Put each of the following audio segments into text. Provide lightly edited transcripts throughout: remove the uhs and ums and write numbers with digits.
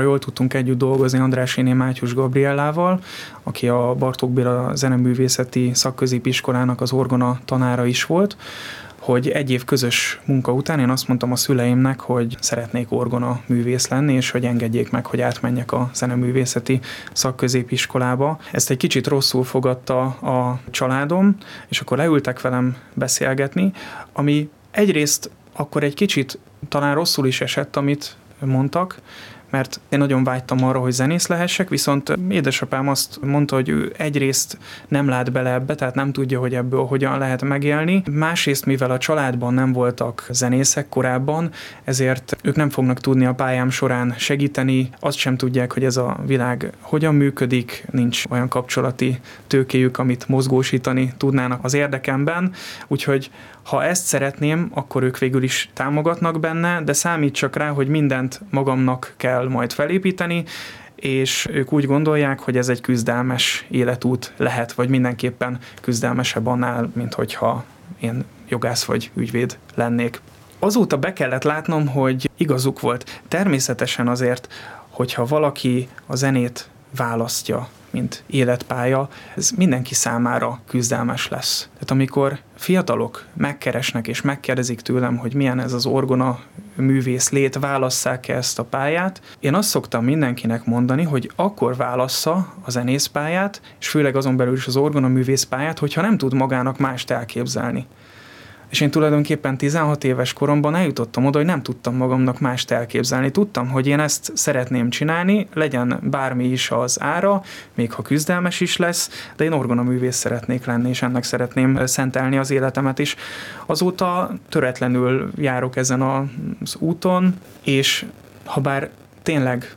Jól tudtunk együtt dolgozni Andráséné Mátyus Gabriellával, aki a Bartók Béla Zeneművészeti Szakközépiskolának az orgona tanára is volt, hogy egy év közös munka után én azt mondtam a szüleimnek, hogy szeretnék orgona művész lenni, és hogy engedjék meg, hogy átmenjek a zeneművészeti szakközépiskolába. Ezt egy kicsit rosszul fogadta a családom, és akkor leültek velem beszélgetni, ami egyrészt akkor egy kicsit talán rosszul is esett, amit mondtak, mert én nagyon vágytam arra, hogy zenész lehessek, viszont édesapám azt mondta, hogy ő egyrészt nem lát bele ebbe, tehát nem tudja, hogy ebből hogyan lehet megélni. Másrészt, mivel a családban nem voltak zenészek korábban, ezért ők nem fognak tudni a pályám során segíteni, azt sem tudják, hogy ez a világ hogyan működik, nincs olyan kapcsolati tőkéjük, amit mozgósítani tudnának az érdekemben, úgyhogy ha ezt szeretném, akkor ők végül is támogatnak benne, de számít csak rá, hogy mindent magamnak kell majd felépíteni, és ők úgy gondolják, hogy ez egy küzdelmes életút lehet, vagy mindenképpen küzdelmesebb annál, mint hogyha én jogász vagy ügyvéd lennék. Azóta be kellett látnom, hogy igazuk volt. Természetesen azért, hogyha valaki a zenét választja, mint életpálya, ez mindenki számára küzdelmes lesz. Tehát amikor fiatalok megkeresnek és megkérdezik tőlem, hogy milyen ez az orgona művész lét, válasszák-e ezt a pályát, én azt szoktam mindenkinek mondani, hogy akkor válassza a zenészpályát, és főleg azon belül is az orgona művész pályát, hogyha nem tud magának mást elképzelni. És én tulajdonképpen 16 éves koromban eljutottam oda, hogy nem tudtam magamnak mást elképzelni. Tudtam, hogy én ezt szeretném csinálni, legyen bármi is az ára, még ha küzdelmes is lesz, de én orgonaművész szeretnék lenni, és ennek szeretném szentelni az életemet is. Azóta töretlenül járok ezen az úton, és ha bár tényleg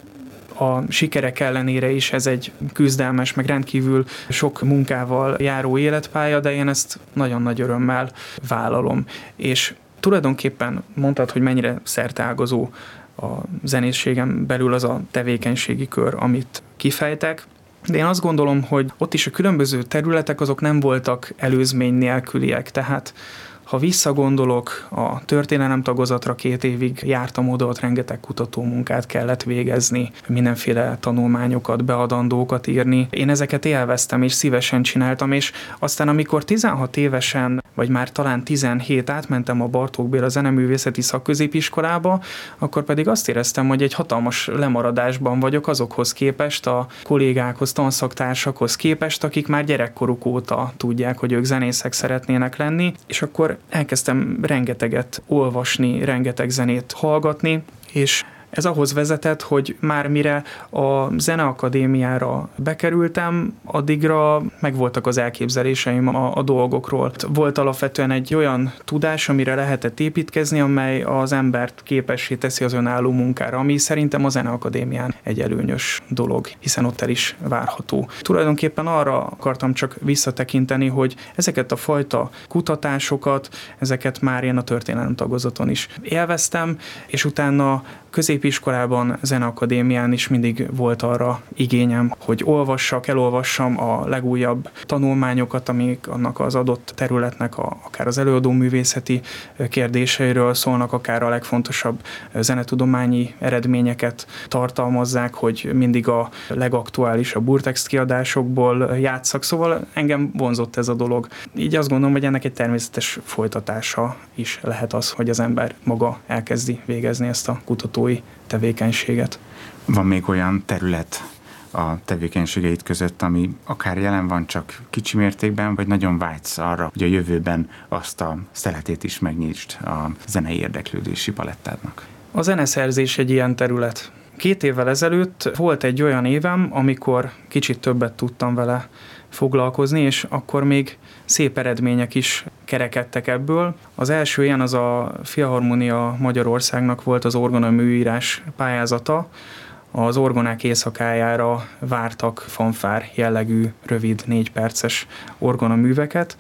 a sikerek ellenére is ez egy küzdelmes, meg rendkívül sok munkával járó életpálya, de én ezt nagyon nagy örömmel vállalom. És tulajdonképpen mondtad, hogy mennyire szerteágazó a zenészségem belül az a tevékenységi kör, amit kifejtek, de én azt gondolom, hogy ott is a különböző területek azok nem voltak előzmény nélküliek, tehát ha visszagondolok, a történelem tagozatra 2 évig jártam oda, ott rengeteg kutatómunkát kellett végezni, mindenféle tanulmányokat, beadandókat írni. Én ezeket élveztem és szívesen csináltam, és aztán amikor 16 évesen, vagy már talán 17 átmentem a Bartók Béla Zeneművészeti Szakközépiskolába, akkor pedig azt éreztem, hogy egy hatalmas lemaradásban vagyok azokhoz képest, a kollégákhoz, tanszaktársakhoz képest, akik már gyerekkoruk óta tudják, hogy ők zenészek szeretnének lenni, és akkor elkezdtem rengeteget olvasni, rengeteg zenét hallgatni, és ez ahhoz vezetett, hogy már mire a Zeneakadémiára bekerültem, addigra megvoltak az elképzeléseim a dolgokról. Volt alapvetően egy olyan tudás, amire lehetett építkezni, amely az embert képessé teszi az önálló munkára, ami szerintem a Zeneakadémián egy előnyös dolog, hiszen ott el is várható. Tulajdonképpen arra akartam csak visszatekinteni, hogy ezeket a fajta kutatásokat, ezeket már én a történelem tagozaton is élveztem, és utána középiskolában, Zeneakadémián is mindig volt arra igényem, hogy elolvassam a legújabb tanulmányokat, amik annak az adott területnek akár az előadó művészeti kérdéseiről szólnak, akár a legfontosabb zenetudományi eredményeket tartalmazzák, hogy mindig a legaktuálisabb urtext kiadásokból játsszak, szóval engem vonzott ez a dolog. Így azt gondolom, hogy ennek egy természetes folytatása is lehet az, hogy az ember maga elkezdi végezni ezt a kutatói tevékenységet. Van még olyan terület a tevékenységeid között, ami akár jelen van, csak kicsi mértékben, vagy nagyon vágysz arra, hogy a jövőben azt a szeletét is megnyisd a zenei érdeklődési palettádnak? A zeneszerzés egy ilyen terület. 2 évvel ezelőtt volt egy olyan évem, amikor kicsit többet tudtam vele foglalkozni, és akkor még szép eredmények is kerekedtek ebből. Az első ilyen az a Filharmonia Magyarországnak volt az orgonaműírás pályázata. Az orgonák éjszakájára vártak fanfár jellegű, rövid, 4 perces orgonaműveket,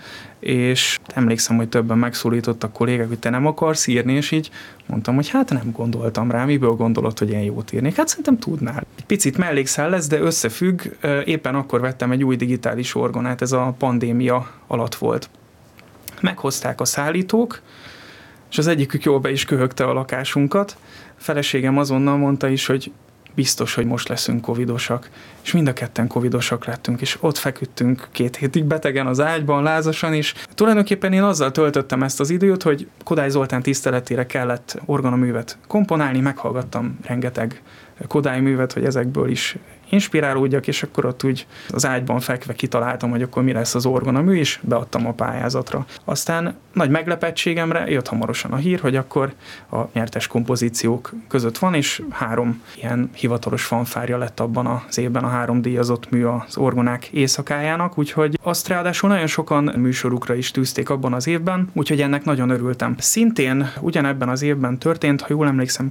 és emlékszem, hogy többen megszólítottak kollégák, hogy te nem akarsz írni, és így mondtam, hogy hát nem gondoltam rá, miből gondolod, hogy én jót írnék? Hát szerintem tudnál. Egy picit mellékszál lesz, de összefügg, éppen akkor vettem egy új digitális orgonát, ez a pandémia alatt volt. Meghozták a szállítók, és az egyikük jól be is köhögte a lakásunkat. A feleségem azonnal mondta is, hogy biztos, hogy most leszünk covidosak. És mind a ketten covidosak lettünk, és ott feküdtünk 2 hétig betegen az ágyban, lázasan is. Tulajdonképpen én azzal töltöttem ezt az időt, hogy Kodály Zoltán tiszteletére kellett orgonaművet komponálni, meghallgattam rengeteg Kodály művet, hogy ezekből is inspirálódjak, és akkor ott úgy az ágyban fekve kitaláltam, hogy akkor mi lesz az orgonamű, és beadtam a pályázatra. Aztán nagy meglepettségemre jött hamarosan a hír, hogy akkor a nyertes kompozíciók között van, és 3 ilyen hivatalos fanfárja lett abban az évben a 3 díjazott mű az orgonák éjszakájának, úgyhogy azt ráadásul nagyon sokan műsorukra is tűzték abban az évben, úgyhogy ennek nagyon örültem. Szintén ugyanebben az évben történt, ha jól emlékszem,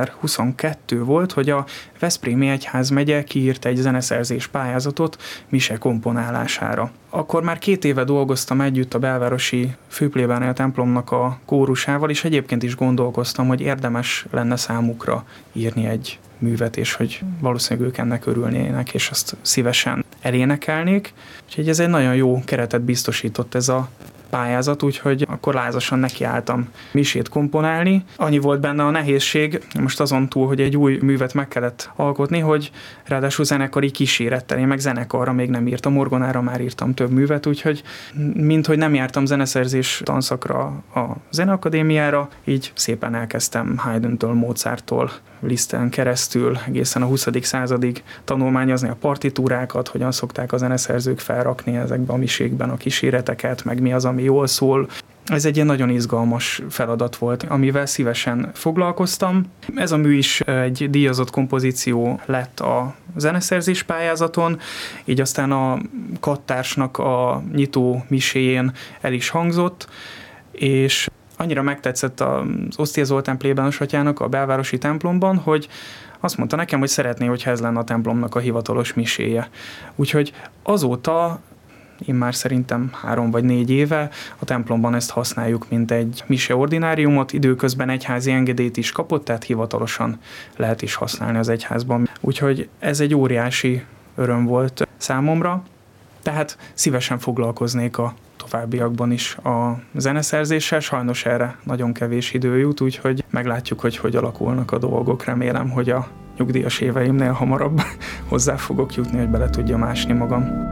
2022 volt, hogy a Veszprémi Egyházmegye kiírt egy zeneszerzés pályázatot mise komponálására. Akkor már 2 éve dolgoztam együtt a belvárosi főplébánél templomnak a kórusával, és egyébként is gondolkoztam, hogy érdemes lenne számukra írni egy művet, és hogy valószínűleg ők ennek örülnének, és azt szívesen elénekelnék. Úgyhogy ez egy nagyon jó keretet biztosított ez a pályázat, úgyhogy akkor lázasan nekiálltam misét komponálni. Annyi volt benne a nehézség, most azon túl, hogy egy új művet meg kellett alkotni, hogy ráadásul zenekari kísérettel, én meg zenekarra még nem írtam, orgonára már írtam több művet, úgyhogy minthogy nem jártam zeneszerzés tanszakra a Zeneakadémiára, így szépen elkezdtem Haydntől, Mozarttól, Liszten keresztül egészen a 20. századig tanulmányozni a partitúrákat, hogyan szokták a zeneszerzők felrakni ezekben a misékben a kíséreteket, meg mi az, ami jól szól. Ez egy ilyen nagyon izgalmas feladat volt, amivel szívesen foglalkoztam. Ez a mű is egy díjazott kompozíció lett a zeneszerzés pályázaton, így aztán a Kattársnak a nyitó miséjén el is hangzott, és annyira megtetszett az Osztia Zoltán plébános atyának a belvárosi templomban, hogy azt mondta nekem, hogy szeretné, hogyha ez lenne a templomnak a hivatalos miséje. Úgyhogy azóta, én már szerintem 3 vagy 4 éve a templomban ezt használjuk, mint egy mise ordináriumot, időközben egyházi engedélyt is kapott, tehát hivatalosan lehet is használni az egyházban. Úgyhogy ez egy óriási öröm volt számomra, tehát szívesen foglalkoznék a továbbiakban is a zeneszerzéssel, sajnos erre nagyon kevés idő jut, úgyhogy meglátjuk, hogy alakulnak a dolgok. Remélem, hogy a nyugdíjas éveimnél hamarabb hozzá fogok jutni, hogy bele tudjam ásni magam.